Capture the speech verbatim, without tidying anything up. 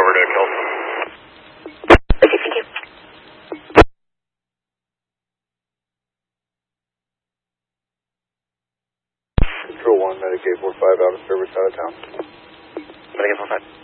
over to Kelso. Okay, thank you. Control one, Medicaid four five out of service out of town. Medicaid four five.